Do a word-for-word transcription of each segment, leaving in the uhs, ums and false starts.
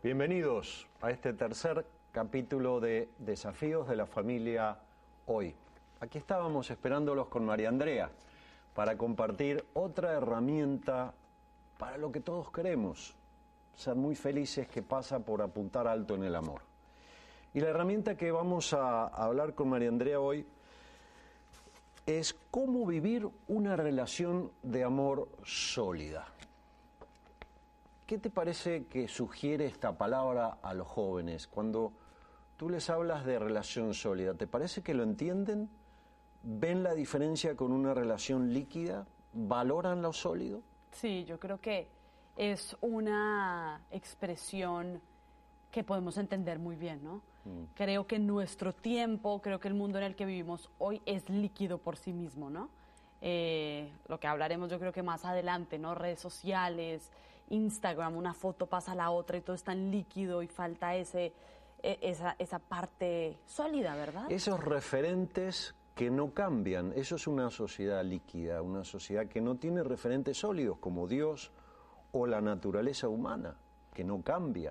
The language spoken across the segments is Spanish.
Bienvenidos a este tercer capítulo de Desafíos de la Familia Hoy. Aquí estábamos esperándolos con María Andrea para compartir otra herramienta para lo que todos queremos, ser muy felices, que pasa por apuntar alto en el amor. Y la herramienta que vamos a hablar con María Andrea hoy es cómo vivir una relación de amor sólida. ¿Qué te parece que sugiere esta palabra a los jóvenes? Cuando tú les hablas de relación sólida, ¿te parece que lo entienden? ¿Ven la diferencia con una relación líquida? ¿Valoran lo sólido? Sí, yo creo que es una expresión que podemos entender muy bien, ¿no? Mm. Creo que nuestro tiempo, creo que el mundo en el que vivimos hoy es líquido por sí mismo, ¿no? Eh, lo que hablaremos yo creo que más adelante, ¿no? Redes sociales, Instagram, una foto pasa a la otra y todo es tan líquido y falta ese, esa, esa parte sólida, ¿verdad? Esos referentes que no cambian, eso es una sociedad líquida, una sociedad que no tiene referentes sólidos como Dios o la naturaleza humana, que no cambia.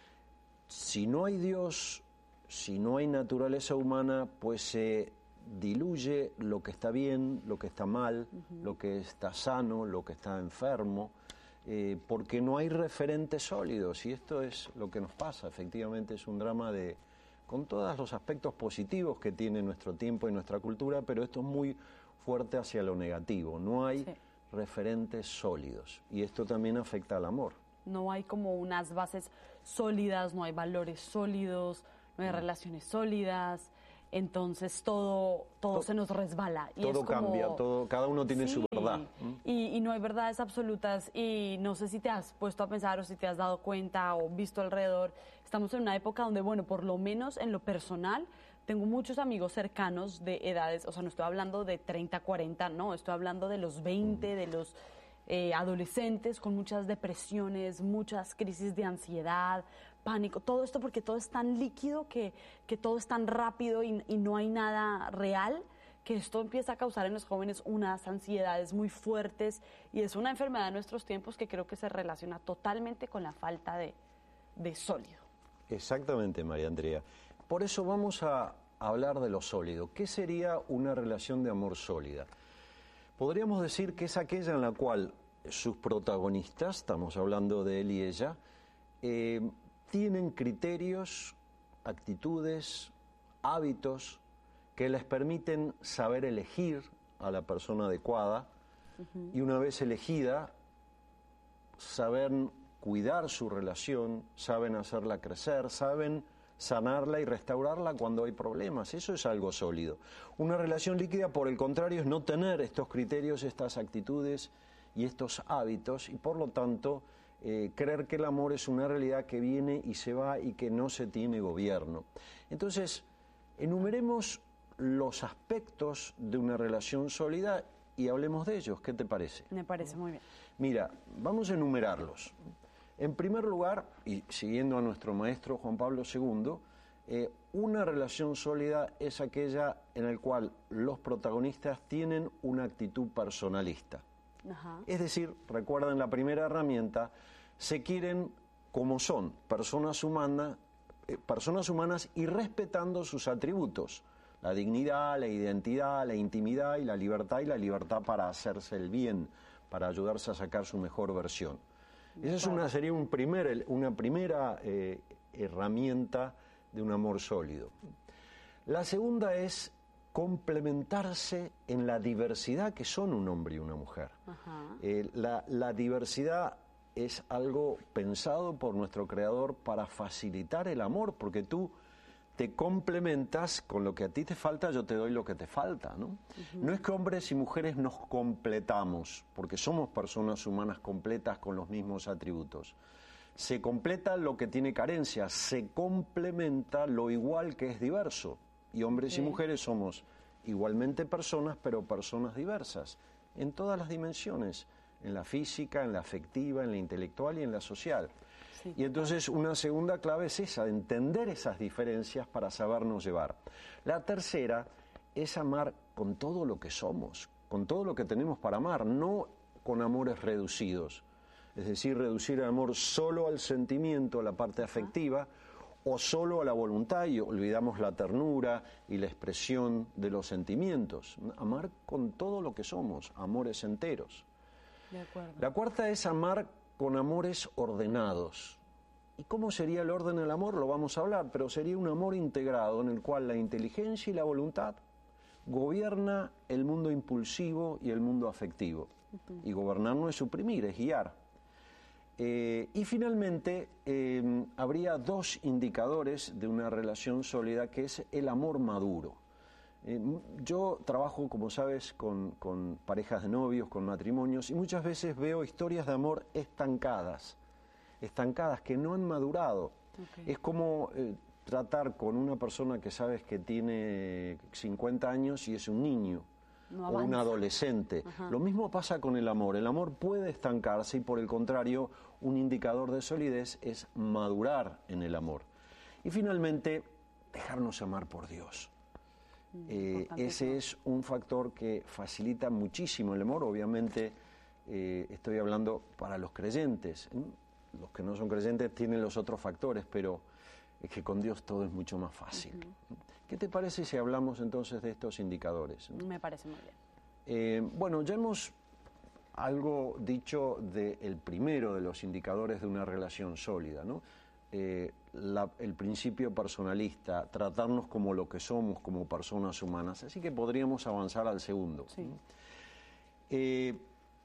Si no hay Dios, si no hay naturaleza humana, pues se diluye lo que está bien, lo que está mal, uh-huh. lo que está sano, lo que está enfermo, eh, porque no hay referentes sólidos, y esto es lo que nos pasa. Efectivamente es un drama de, con todos los aspectos positivos que tiene nuestro tiempo y nuestra cultura, pero esto es muy fuerte hacia lo negativo, no hay sí. referentes sólidos, y esto también afecta al amor. No hay como unas bases sólidas, no hay valores sólidos, no hay mm. relaciones sólidas. Entonces todo, todo, todo se nos resbala. Y todo es como, cambia, todo, cada uno tiene sí, su verdad. Y, y no hay verdades absolutas, y no sé si te has puesto a pensar o si te has dado cuenta o visto alrededor. Estamos en una época donde, bueno, por lo menos en lo personal, tengo muchos amigos cercanos de edades, o sea, no estoy hablando de treinta, cuarenta, no, estoy hablando de los veinte, de los eh, adolescentes con muchas depresiones, muchas crisis de ansiedad, pánico, todo esto porque todo es tan líquido, que, que todo es tan rápido y, y no hay nada real, que esto empieza a causar en los jóvenes unas ansiedades muy fuertes, y es una enfermedad de nuestros tiempos que creo que se relaciona totalmente con la falta de, de sólido. Exactamente, María Andrea. Por eso vamos a hablar de lo sólido. ¿Qué sería una relación de amor sólida? Podríamos decir que es aquella en la cual sus protagonistas, estamos hablando de él y ella, eh, tienen criterios, actitudes, hábitos que les permiten saber elegir a la persona adecuada, uh-huh. y una vez elegida, saben cuidar su relación, saben hacerla crecer, saben sanarla y restaurarla cuando hay problemas. Eso es algo sólido. Una relación líquida, por el contrario, es no tener estos criterios, estas actitudes y estos hábitos, y por lo tanto Eh, creer que el amor es una realidad que viene y se va y que no se tiene gobierno. Entonces, enumeremos los aspectos de una relación sólida y hablemos de ellos. ¿Qué te parece? Me parece muy bien. Mira, vamos a enumerarlos. En primer lugar, y siguiendo a nuestro maestro Juan Pablo segundo, eh, una relación sólida es aquella en la cual los protagonistas tienen una actitud personalista. Ajá. Es decir, recuerden la primera herramienta, se quieren como son, personas humanas, eh, personas humanas y respetando sus atributos, la dignidad, la identidad, la intimidad y la libertad, y la libertad para hacerse el bien, para ayudarse a sacar su mejor versión. Esa es una, sería un primer, una primera eh, herramienta de un amor sólido. La segunda es complementarse en la diversidad que son un hombre y una mujer. Eh, la, la diversidad es algo pensado por nuestro Creador para facilitar el amor, porque tú te complementas con lo que a ti te falta, yo te doy lo que te falta, ¿no? Uh-huh. No es que hombres y mujeres nos completamos, porque somos personas humanas completas con los mismos atributos. Se completa lo que tiene carencia, se complementa lo igual que es diverso. Y hombres okay. y mujeres somos igualmente personas, pero personas diversas, en todas las dimensiones, en la física, en la afectiva, en la intelectual y en la social. Sí. Y entonces una segunda clave es esa, entender esas diferencias para sabernos llevar. La tercera es amar con todo lo que somos, con todo lo que tenemos para amar, no con amores reducidos. Es decir, reducir el amor solo al sentimiento, a la parte afectiva, o solo a la voluntad, y olvidamos la ternura y la expresión de los sentimientos. Amar con todo lo que somos, amores enteros. De acuerdo. La cuarta es amar con amores ordenados. ¿Y cómo sería el orden del amor? Lo vamos a hablar, pero sería un amor integrado en el cual la inteligencia y la voluntad gobierna el mundo impulsivo y el mundo afectivo. Uh-huh. Y gobernar no es suprimir, es guiar. Eh, y finalmente, eh, habría dos indicadores de una relación sólida, que es el amor maduro. Eh, yo trabajo, como sabes, con, con parejas de novios, con matrimonios, y muchas veces veo historias de amor estancadas, estancadas, que no han madurado. Okay. Es como eh, tratar con una persona que sabes que tiene cincuenta años y es un niño. No o un adolescente. Ajá. Lo mismo pasa con el amor. El amor puede estancarse y, por el contrario, un indicador de solidez es madurar en el amor. Y finalmente, dejarnos amar por Dios. Mm, eh, ese es un factor que facilita muchísimo el amor. Obviamente, eh, estoy hablando para los creyentes. Los que no son creyentes tienen los otros factores, pero es que con Dios todo es mucho más fácil. Uh-huh. ¿Qué te parece si hablamos entonces de estos indicadores? Me parece muy bien. Eh, bueno, ya hemos algo dicho del primero de los indicadores de una relación sólida, ¿no? Eh, la, el principio personalista, tratarnos como lo que somos, como personas humanas. Así que podríamos avanzar al segundo. Sí. Eh,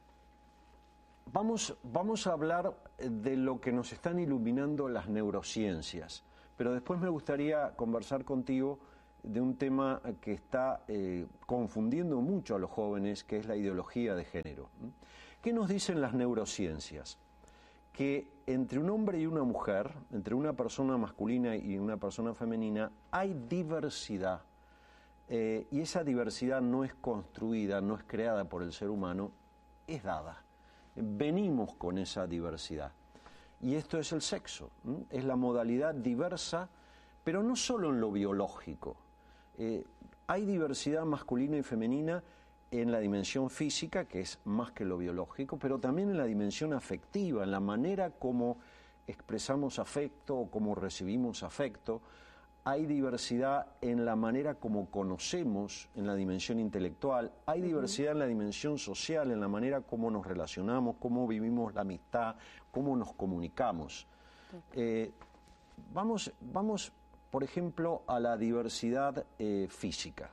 vamos, vamos a hablar de lo que nos están iluminando las neurociencias. Pero después me gustaría conversar contigo de un tema que está eh, confundiendo mucho a los jóvenes, que es la ideología de género. ¿Qué nos dicen las neurociencias? Que entre un hombre y una mujer, entre una persona masculina y una persona femenina, hay diversidad. Eh, y esa diversidad no es construida, no es creada por el ser humano, es dada. Venimos con esa diversidad. Y esto es el sexo, ¿m? Es la modalidad diversa, pero no solo en lo biológico. Eh, hay diversidad masculina y femenina en la dimensión física, que es más que lo biológico, pero también en la dimensión afectiva, en la manera como expresamos afecto o como recibimos afecto. Hay diversidad en la manera como conocemos, en la dimensión intelectual. Hay diversidad en la dimensión social, en la manera como nos relacionamos, cómo vivimos la amistad, cómo nos comunicamos. Eh, vamos, vamos, por ejemplo, a la diversidad eh, física.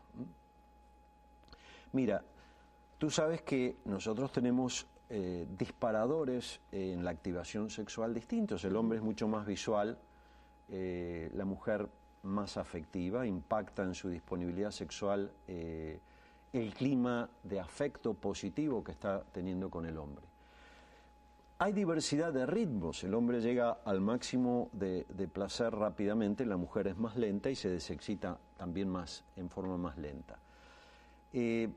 Mira, tú sabes que nosotros tenemos eh, disparadores en la activación sexual distintos. El hombre es mucho más visual, eh, la mujer más afectiva, impacta en su disponibilidad sexual eh, el clima de afecto positivo que está teniendo con el hombre. Hay diversidad de ritmos, el hombre llega al máximo de, de placer rápidamente, la mujer es más lenta y se desexcita también más, en forma más lenta. Eh,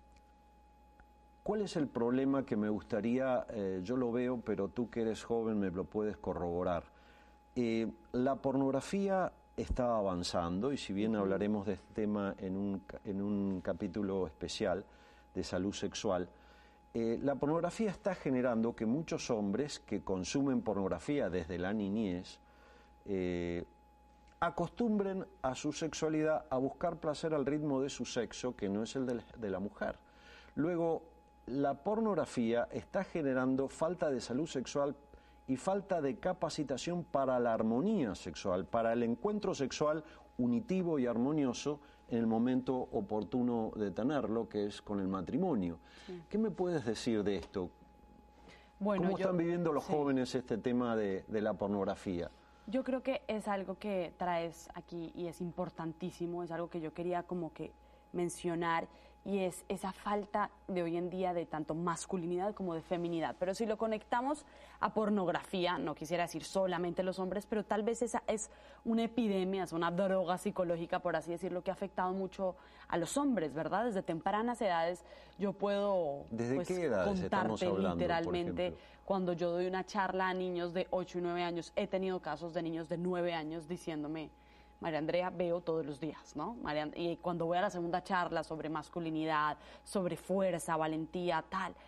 ¿Cuál es el problema que me gustaría, eh, yo lo veo, pero tú que eres joven me lo puedes corroborar? Eh, la pornografía está avanzando, y si bien hablaremos de este tema en un, en un capítulo especial de salud sexual, eh, la pornografía está generando que muchos hombres que consumen pornografía desde la niñez eh, acostumbren a su sexualidad a buscar placer al ritmo de su sexo, que no es el de, de la mujer. Luego, la pornografía está generando falta de salud sexual y falta de capacitación para la armonía sexual, para el encuentro sexual unitivo y armonioso en el momento oportuno de tenerlo, que es con el matrimonio. Sí. ¿Qué me puedes decir de esto? Bueno, ¿Cómo yo, están viviendo los sí. jóvenes este tema de, de la pornografía? Yo creo que es algo que traes aquí y es importantísimo, es algo que yo quería como que mencionar, y es esa falta de hoy en día de tanto masculinidad como de feminidad. Pero si lo conectamos a pornografía, no quisiera decir solamente los hombres, pero tal vez esa es una epidemia, es una droga psicológica, por así decirlo, que ha afectado mucho a los hombres, ¿verdad? Desde tempranas edades yo puedo ¿Desde pues, qué edades estamos hablando, literalmente, cuando yo doy una charla a niños de ocho y nueve años, he tenido casos de niños de nueve años diciéndome: María Andrea, veo todos los días, ¿no? María, y cuando voy a la segunda charla sobre masculinidad, sobre fuerza, valentía, tal,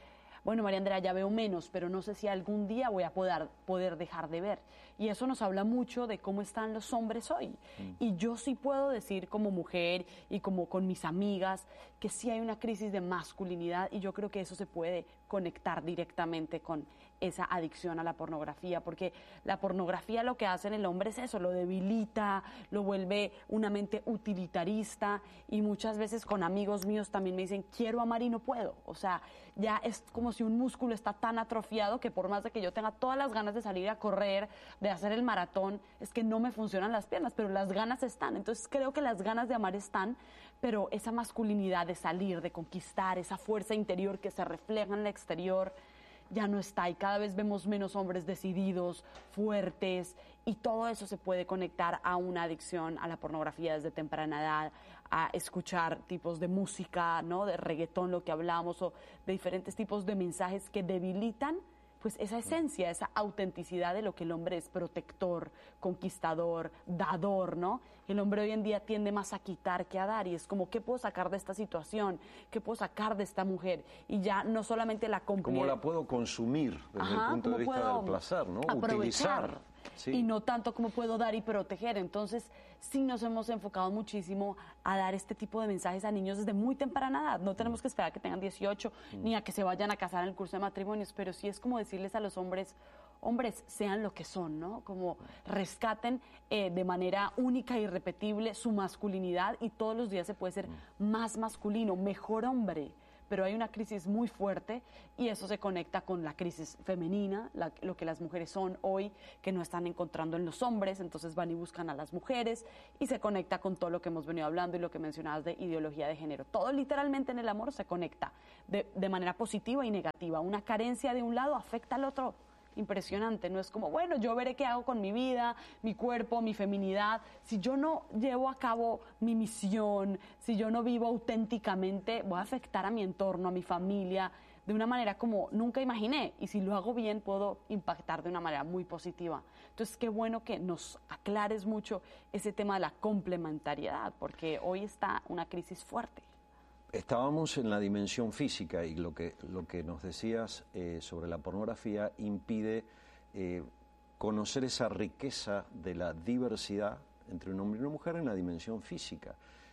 bueno, María Andrea, ya veo menos, pero no sé si algún día voy a poder, poder dejar de ver. Y eso nos habla mucho de cómo están los hombres hoy. Mm. Y yo sí puedo decir como mujer y como con mis amigas que sí hay una crisis de masculinidad, y yo creo que eso se puede conectar directamente con esa adicción a la pornografía, porque la pornografía lo que hace en el hombre es eso, lo debilita, lo vuelve una mente utilitarista, y muchas veces con amigos míos también me dicen, quiero amar y no puedo. O sea, ya es como si un músculo está tan atrofiado que por más de que yo tenga todas las ganas de salir a correr, de hacer el maratón, es que no me funcionan las piernas, pero las ganas están. Entonces creo que las ganas de amar están, pero esa masculinidad de salir, de conquistar, esa fuerza interior que se refleja en el exterior, ya no está, y cada vez vemos menos hombres decididos, fuertes, y todo eso se puede conectar a una adicción a la pornografía desde temprana edad, a escuchar tipos de música, ¿no?, de reggaetón, lo que hablamos, o de diferentes tipos de mensajes que debilitan pues esa esencia, esa autenticidad de lo que el hombre es: protector, conquistador, dador, ¿no? El hombre hoy en día tiende más a quitar que a dar, y es como, ¿qué puedo sacar de esta situación? ¿Qué puedo sacar de esta mujer? Y ya no solamente la compre... ¿Cómo la puedo consumir desde Ajá, el punto de vista del placer, ¿no? Aprovechar. Utilizar. Sí. Y no tanto como puedo dar y proteger. Entonces, sí nos hemos enfocado muchísimo a dar este tipo de mensajes a niños desde muy temprana edad. No tenemos que esperar a que tengan dieciocho, mm. ni a que se vayan a casar en el curso de matrimonios, pero sí es como decirles a los hombres, hombres, sean lo que son, ¿no? Como rescaten eh, de manera única e irrepetible su masculinidad, y todos los días se puede ser mm. más masculino, mejor hombre. Pero hay una crisis muy fuerte, y eso se conecta con la crisis femenina, la, lo que las mujeres son hoy, que no están encontrando en los hombres, entonces van y buscan a las mujeres, y se conecta con todo lo que hemos venido hablando y lo que mencionabas de ideología de género. Todo literalmente en el amor se conecta de, de manera positiva y negativa. Una carencia de un lado afecta al otro. Impresionante, no es como, bueno, yo veré qué hago con mi vida, mi cuerpo, mi feminidad. Si yo no llevo a cabo mi misión, si yo no vivo auténticamente, voy a afectar a mi entorno, a mi familia, de una manera como nunca imaginé. Y si lo hago bien, puedo impactar de una manera muy positiva. Entonces, qué bueno que nos aclares mucho ese tema de la complementariedad, porque hoy está una crisis fuerte. Estábamos en la dimensión física, y lo que, lo que nos decías eh, sobre la pornografía impide eh, conocer esa riqueza de la diversidad entre un hombre y una mujer en la dimensión física,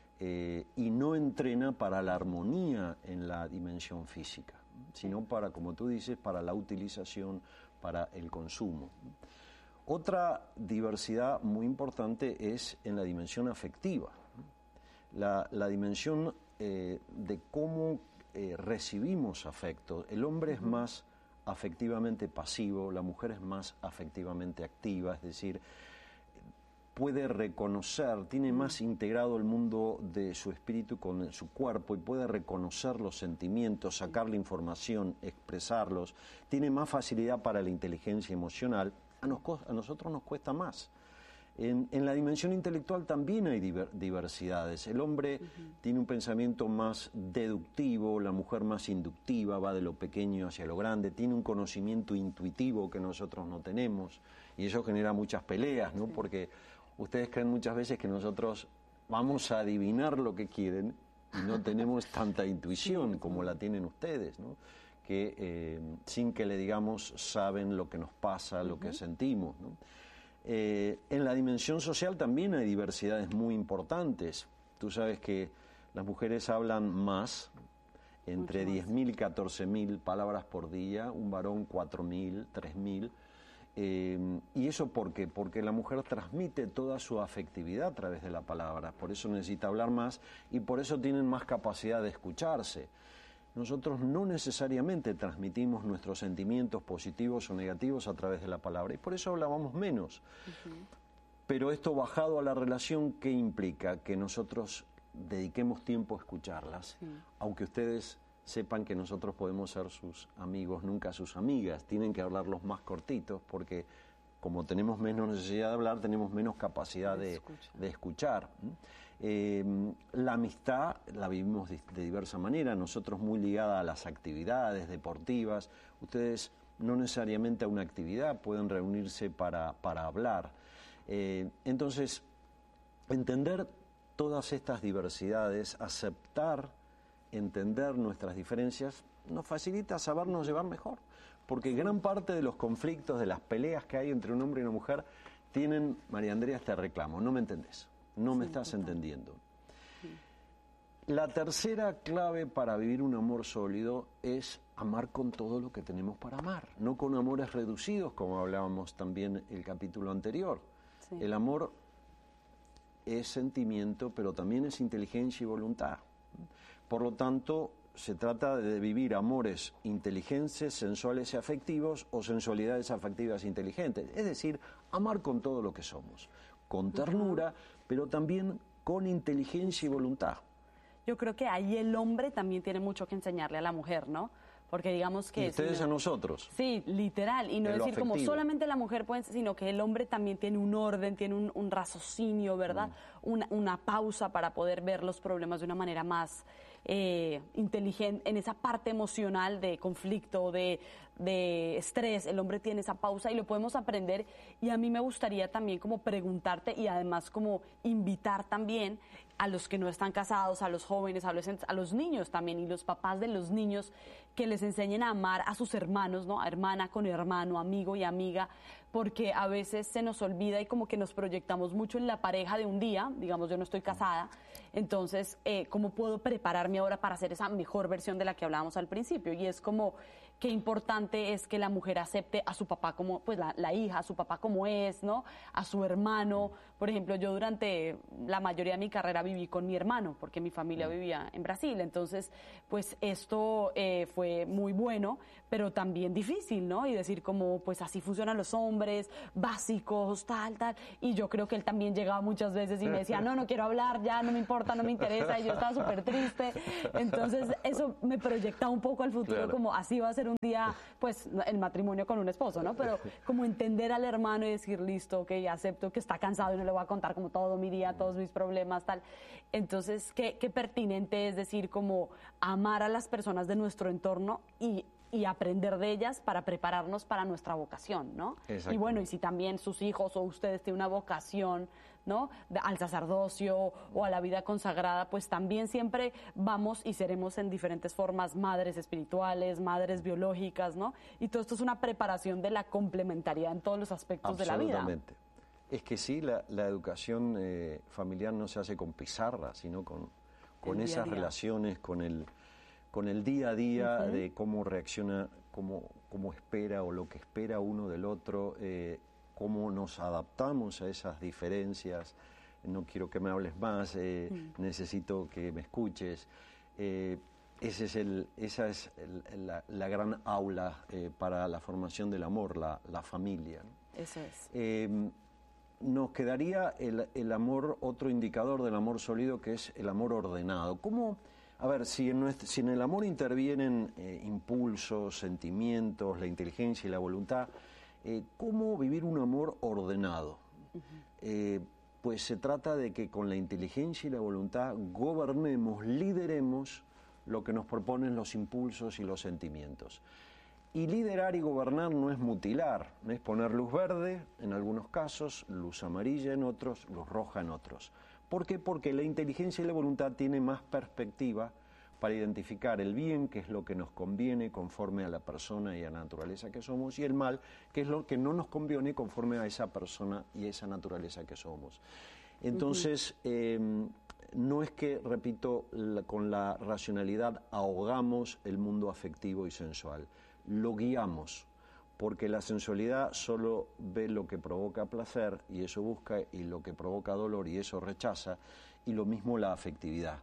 eh, y no entrena para la armonía en la dimensión física, sino para, como tú dices, para la utilización, para el consumo. Otra diversidad muy importante es en la dimensión afectiva, la, la dimensión Eh, de cómo eh, recibimos afecto. El hombre es más afectivamente pasivo, la mujer es más afectivamente activa, es decir, puede reconocer, tiene más integrado el mundo de su espíritu con su cuerpo, y puede reconocer los sentimientos, sacar la información, expresarlos, tiene más facilidad para la inteligencia emocional. A, nos, a nosotros nos cuesta más. En, en la dimensión intelectual también hay diver, diversidades. El hombre uh-huh. tiene un pensamiento más deductivo, la mujer más inductiva, va de lo pequeño hacia lo grande, tiene un conocimiento intuitivo que nosotros no tenemos, y eso genera muchas peleas, ¿no? Sí. Porque ustedes creen muchas veces que nosotros vamos a adivinar lo que quieren, y no tenemos tanta intuición sí. como la tienen ustedes, ¿no? Que eh, sin que le digamos saben lo que nos pasa, uh-huh. lo que sentimos, ¿no? Eh, en la dimensión social también hay diversidades muy importantes. Tú sabes que las mujeres hablan más, entre diez mil y catorce mil palabras por día, un varón cuatro mil, tres mil. Eh, ¿Y eso por qué? Porque la mujer transmite toda su afectividad a través de la palabra, por eso necesita hablar más, y por eso tienen más capacidad de escucharse. Nosotros no necesariamente transmitimos nuestros sentimientos positivos o negativos a través de la palabra, y por eso hablábamos menos. Uh-huh. Pero esto bajado a la relación, ¿qué implica? Que nosotros dediquemos tiempo a escucharlas, sí. aunque ustedes sepan que nosotros podemos ser sus amigos, nunca sus amigas. Tienen que hablarlos más cortitos, porque como tenemos menos necesidad de hablar, tenemos menos capacidad de, de escuchar. Eh, la amistad la vivimos de, de diversa manera, nosotros muy ligada a las actividades deportivas, ustedes no necesariamente a una actividad, pueden reunirse para, para hablar. Eh, entonces, entender todas estas diversidades, aceptar, entender nuestras diferencias, nos facilita sabernos llevar mejor, porque gran parte de los conflictos, de las peleas que hay entre un hombre y una mujer, tienen, María Andrea, este reclamo: no me entendés, no me sí, estás total. entendiendo. Sí. La tercera clave para vivir un amor sólido es amar con todo lo que tenemos para amar, no con amores reducidos, como hablábamos también el capítulo anterior. Sí. El amor es sentimiento, pero también es inteligencia y voluntad. Por lo tanto, se trata de vivir amores inteligentes, sensuales y afectivos, o sensualidades afectivas e inteligentes. Es decir, amar con todo lo que somos, con ternura, uh-huh. pero también con inteligencia y voluntad. Yo creo que ahí el hombre también tiene mucho que enseñarle a la mujer, ¿no? Porque digamos que... Y ustedes si no, a nosotros. Sí, literal. Y no decir afectivo. Como solamente la mujer puede, sino que el hombre también tiene un orden, tiene un, un raciocinio, ¿verdad? Mm. Una, una pausa para poder ver los problemas de una manera más eh, inteligente. En esa parte emocional de conflicto, de, de estrés, el hombre tiene esa pausa y lo podemos aprender. Y a mí me gustaría también como preguntarte y además como invitar también a los que no están casados, a los jóvenes, a los, a los niños también y los papás de los niños, que les enseñen a amar a sus hermanos, ¿no? A hermana con hermano, amigo y amiga, porque a veces se nos olvida y como que nos proyectamos mucho en la pareja de un día. Digamos, yo no estoy casada, entonces, eh, ¿cómo puedo prepararme ahora para hacer esa mejor versión de la que hablábamos al principio? Y es como, qué importante es que la mujer acepte a su papá como, pues la, la hija, a su papá como es, ¿no? A su hermano. Por ejemplo, yo durante la mayoría de mi carrera viví con mi hermano, porque mi familia vivía en Brasil. Entonces, pues esto eh, fue muy bueno, pero también difícil, ¿no? Y decir como, pues así funcionan los hombres, básicos, tal, tal. Y yo creo que él también llegaba muchas veces y me decía, no, no quiero hablar, ya no me importa, no me interesa. Y yo estaba súper triste. Entonces, eso me proyectaba un poco al futuro, claro. Como así va a ser un día, pues, el matrimonio con un esposo, ¿no? Pero como entender al hermano y decir, listo, ok, acepto que está cansado y no le voy a contar como todo mi día, todos mis problemas, tal. Entonces, qué, qué pertinente es decir, como amar a las personas de nuestro entorno y y aprender de ellas para prepararnos para nuestra vocación, ¿no? Y bueno, y si también sus hijos o ustedes tienen una vocación, ¿no? De, al sacerdocio o a la vida consagrada, pues también siempre vamos y seremos en diferentes formas madres espirituales, madres biológicas, ¿no? Y todo esto es una preparación de la complementariedad en todos los aspectos de la vida. Absolutamente. Es que sí, la, la educación eh, familiar no se hace con pizarra, sino con, con esas relaciones, con el... con el día a día uh-huh. de cómo reacciona, cómo, cómo espera o lo que espera uno del otro, eh, cómo nos adaptamos a esas diferencias. No quiero que me hables más, eh, uh-huh. necesito que me escuches. Eh, ese es el, esa es el, la, la gran aula eh, para la formación del amor, la, la familia, ¿no? Eso es. Eh, nos quedaría el, el amor, otro indicador del amor sólido, que es el amor ordenado. ¿Cómo...? A ver, si en, nuestro, si en el amor intervienen eh, impulsos, sentimientos, la inteligencia y la voluntad, eh, ¿cómo vivir un amor ordenado? Uh-huh. Eh, pues se trata de que con la inteligencia y la voluntad gobernemos, lideremos lo que nos proponen los impulsos y los sentimientos. Y liderar y gobernar no es mutilar, es poner luz verde en algunos casos, luz amarilla en otros, luz roja en otros. ¿Por qué? Porque la inteligencia y la voluntad tienen más perspectiva para identificar el bien, que es lo que nos conviene conforme a la persona y a la naturaleza que somos, y el mal, que es lo que no nos conviene conforme a esa persona y a esa naturaleza que somos. Entonces, uh-huh. eh, no es que, repito, la, con la racionalidad ahogamos el mundo afectivo y sensual, lo guiamos. Porque la sensualidad solo ve lo que provoca placer y eso busca, y lo que provoca dolor y eso rechaza, y lo mismo la afectividad.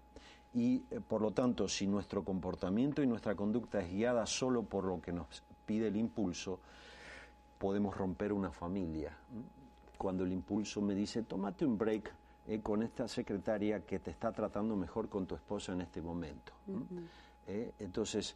Y eh, por lo tanto, si nuestro comportamiento y nuestra conducta es guiada solo por lo que nos pide el impulso, podemos romper una familia. Cuando el impulso me dice, tómate un break eh, con esta secretaria que te está tratando mejor con tu esposa en este momento. Uh-huh. eh, entonces,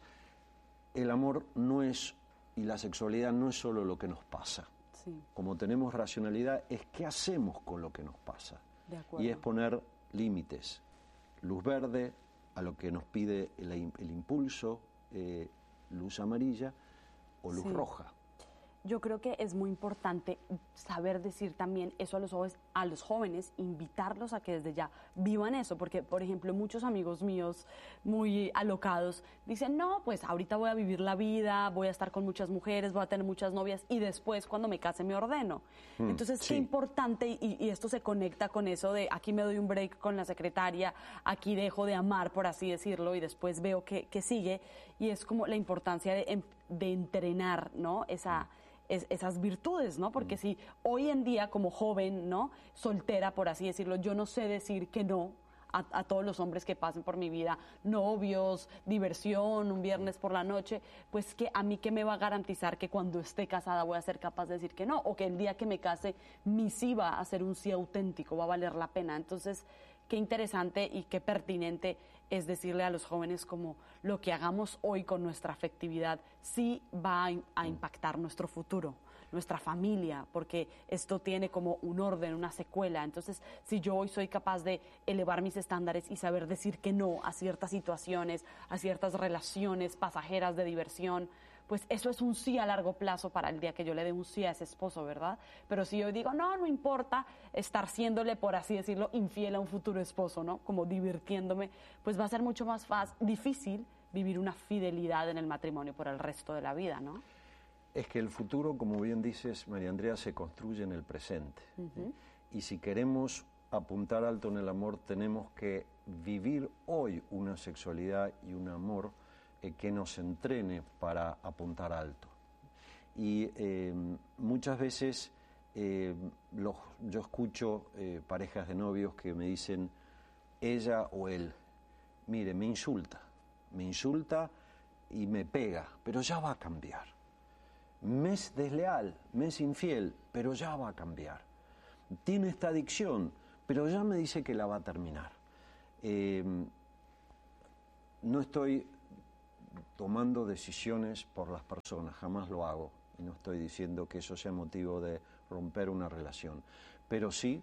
el amor no es... y la sexualidad no es solo lo que nos pasa. Sí. Como tenemos racionalidad, es qué hacemos con lo que nos pasa. De acuerdo. Y es poner límites. Luz verde a lo que nos pide el, el impulso, eh, luz amarilla o luz sí. roja. yo creo que es muy importante saber decir también eso a los jóvenes, a los jóvenes, invitarlos a que desde ya vivan eso, porque, por ejemplo, muchos amigos míos muy alocados dicen, no, pues ahorita voy a vivir la vida, voy a estar con muchas mujeres, voy a tener muchas novias y después cuando me case me ordeno. Mm, Entonces, sí. Qué importante, y, y esto se conecta con eso de aquí me doy un break con la secretaria, aquí dejo de amar, por así decirlo, y después veo que, que sigue, y es como la importancia de, de entrenar, ¿no? Esa... Mm. Es, esas virtudes, ¿no? Porque mm. si hoy en día como joven, ¿no? Soltera, por así decirlo, yo no sé decir que no a, a todos los hombres que pasen por mi vida, novios, diversión, un viernes por la noche, pues que a mí qué me va a garantizar que cuando esté casada voy a ser capaz de decir que no, o que el día que me case mi sí va a ser un sí auténtico, va a valer la pena. Entonces, qué interesante y qué pertinente es decirle a los jóvenes como lo que hagamos hoy con nuestra afectividad sí va a, a impactar nuestro futuro, nuestra familia, porque esto tiene como un orden, una secuela. Entonces, si yo hoy soy capaz de elevar mis estándares y saber decir que no a ciertas situaciones, a ciertas relaciones pasajeras de diversión, pues eso es un sí a largo plazo para el día que yo le dé un sí a ese esposo, ¿verdad? Pero si yo digo, no, no importa estar siéndole, por así decirlo, infiel a un futuro esposo, ¿no? Como divirtiéndome, pues va a ser mucho más fácil, difícil vivir una fidelidad en el matrimonio por el resto de la vida, ¿no? Es que el futuro, como bien dices, María Andrea, se construye en el presente. Uh-huh. ¿eh? Y si queremos apuntar alto en el amor, tenemos que vivir hoy una sexualidad y un amor que nos entrene para apuntar alto. Y eh, muchas veces eh, los, yo escucho eh, parejas de novios que me dicen, ella o él, mire, me insulta, me insulta y me pega, pero ya va a cambiar. Me es desleal, me es infiel, pero ya va a cambiar. Tiene esta adicción, pero ya me dice que la va a terminar. Eh, no estoy tomando decisiones por las personas, jamás lo hago, y no estoy diciendo que eso sea motivo de romper una relación, pero sí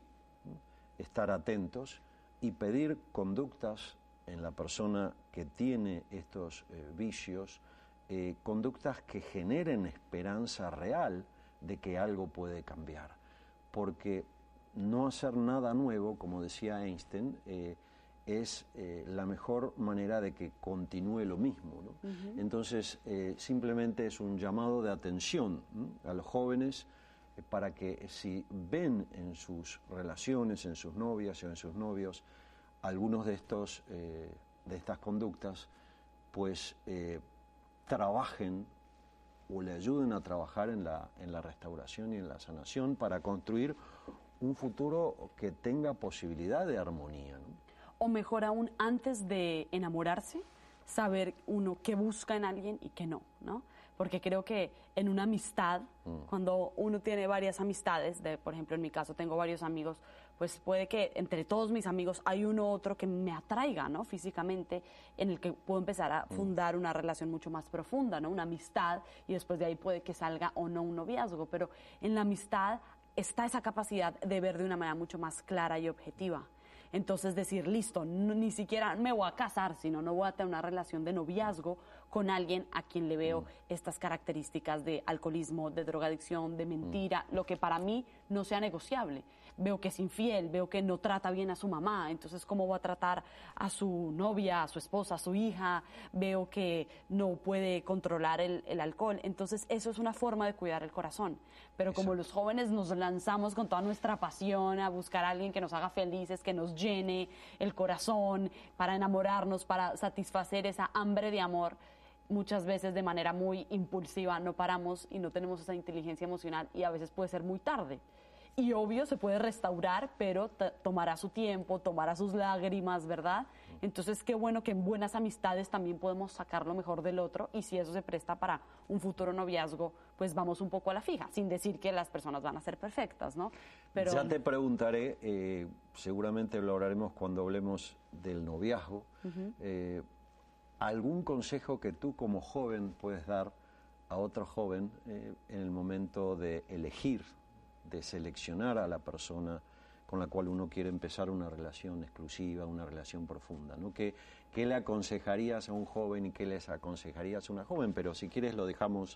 estar atentos y pedir conductas en la persona que tiene estos eh, vicios, eh, conductas que generen esperanza real de que algo puede cambiar, porque no hacer nada nuevo, como decía Einstein, eh, es eh, la mejor manera de que continúe lo mismo, ¿no? Uh-huh. Entonces, eh, simplemente es un llamado de atención, ¿no? A los jóvenes eh, para que si ven en sus relaciones, en sus novias o en sus novios, algunos de, estos, eh, de estas conductas, pues eh, trabajen o le ayuden a trabajar en la, en la restauración y en la sanación para construir un futuro que tenga posibilidad de armonía, ¿no? O mejor aún, antes de enamorarse, saber uno qué busca en alguien y qué no, ¿no? Porque creo que en una amistad, mm. cuando uno tiene varias amistades, de, por ejemplo, en mi caso tengo varios amigos, pues puede que entre todos mis amigos hay uno u otro que me atraiga, ¿no? Físicamente, en el que puedo empezar a fundar una relación mucho más profunda, ¿no? Una amistad, y después de ahí puede que salga o no un noviazgo, pero en la amistad está esa capacidad de ver de una manera mucho más clara y objetiva. Entonces decir, listo, no, ni siquiera me voy a casar, sino no voy a tener una relación de noviazgo con alguien a quien le veo estas características de alcoholismo, de drogadicción, de mentira, lo que para mí no sea negociable. Veo que es infiel, veo que no trata bien a su mamá, entonces ¿cómo va a tratar a su novia, a su esposa, a su hija? Veo que no puede controlar el, el alcohol, entonces eso es una forma de cuidar el corazón. Pero como los jóvenes nos lanzamos con toda nuestra pasión a buscar a alguien que nos haga felices, que nos llene el corazón, para enamorarnos, para satisfacer esa hambre de amor, muchas veces de manera muy impulsiva no paramos y no tenemos esa inteligencia emocional y a veces puede ser muy tarde. Y obvio se puede restaurar, pero tomará su tiempo, tomará sus lágrimas, ¿verdad? Entonces qué bueno que en buenas amistades también podemos sacar lo mejor del otro, y si eso se presta para un futuro noviazgo, pues vamos un poco a la fija, sin decir que las personas van a ser perfectas, ¿no? Pero ya te preguntaré, eh, seguramente lo hablaremos cuando hablemos del noviazgo, uh-huh. eh, ¿algún consejo que tú como joven puedes dar a otro joven eh, en el momento de elegir, de seleccionar a la persona con la cual uno quiere empezar una relación exclusiva, una relación profunda, ¿no? ¿Qué, qué le aconsejarías a un joven y qué les aconsejarías a una joven? Pero si quieres lo dejamos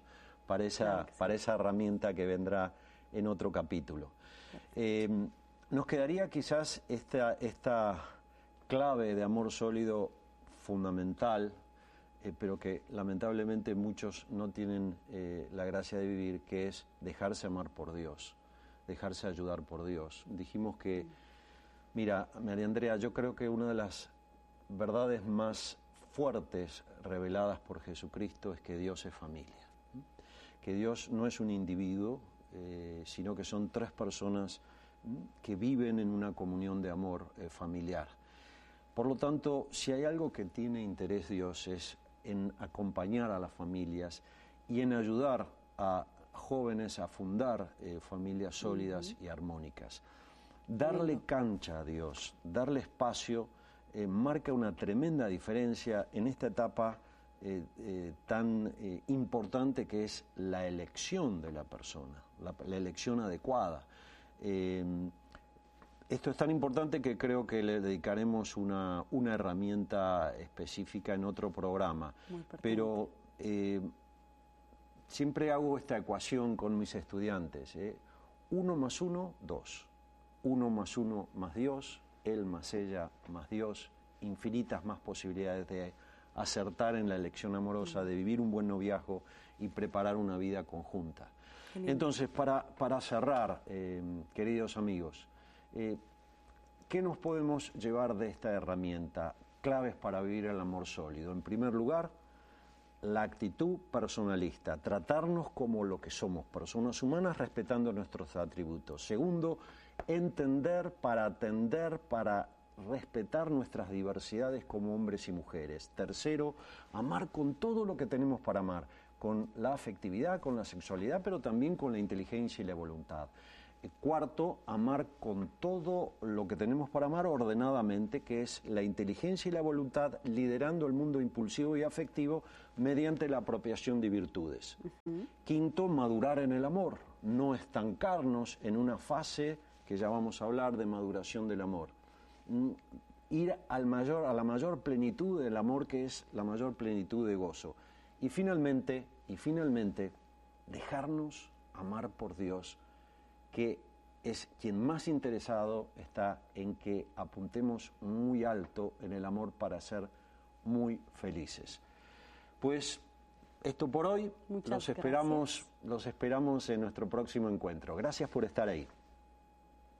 para esa, Claro que sí. para esa herramienta que vendrá en otro capítulo. Eh, nos quedaría quizás esta, esta clave de amor sólido fundamental, eh, pero que lamentablemente muchos no tienen eh, la gracia de vivir, que es dejarse amar por Dios, dejarse ayudar por Dios. Dijimos que, mira, María Andrea, yo creo que una de las verdades más fuertes reveladas por Jesucristo es que Dios es familia, que Dios no es un individuo, eh, sino que son tres personas que viven en una comunión de amor eh, familiar. Por lo tanto, si hay algo que tiene interés Dios es en acompañar a las familias y en ayudar a jóvenes a fundar eh, familias sólidas uh-huh. y armónicas. Darle Lindo. cancha a Dios, darle espacio, eh, marca una tremenda diferencia en esta etapa eh, eh, tan eh, importante que es la elección de la persona, la, la elección adecuada. Eh, esto es tan importante que creo que le dedicaremos una, una herramienta específica en otro programa. Pero eh, siempre hago esta ecuación con mis estudiantes. ¿eh? Uno más uno, dos. Uno más uno más Dios, él más ella más Dios. Infinitas más posibilidades de acertar en la elección amorosa, de vivir un buen noviazgo y preparar una vida conjunta. Entonces, para, para cerrar, eh, queridos amigos, eh, ¿qué nos podemos llevar de esta herramienta? Claves para vivir el amor sólido. En primer lugar, la actitud personalista, tratarnos como lo que somos, personas humanas respetando nuestros atributos. Segundo, entender para atender, para respetar nuestras diversidades como hombres y mujeres. Tercero, amar con todo lo que tenemos para amar, con la afectividad, con la sexualidad, pero también con la inteligencia y la voluntad. Cuarto, amar con todo lo que tenemos para amar ordenadamente, que es la inteligencia y la voluntad, liderando el mundo impulsivo y afectivo mediante la apropiación de virtudes. Uh-huh. Quinto, madurar en el amor, no estancarnos en una fase que ya vamos a hablar de maduración del amor. Ir al mayor, a la mayor plenitud del amor, que es la mayor plenitud de gozo. Y finalmente, y finalmente, dejarnos amar por Dios, que es quien más interesado está en que apuntemos muy alto en el amor para ser muy felices. Pues esto por hoy, los esperamos, los esperamos en nuestro próximo encuentro. Gracias por estar ahí.